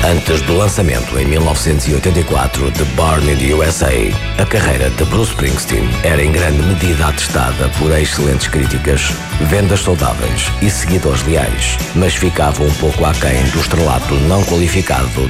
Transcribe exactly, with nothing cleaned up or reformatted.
Antes do lançamento em mil novecentos e oitenta e quatro de Born in the U S A, a carreira de Bruce Springsteen era em grande medida atestada por excelentes críticas, vendas saudáveis e seguidores leais, mas ficava um pouco aquém do estrelato não qualificado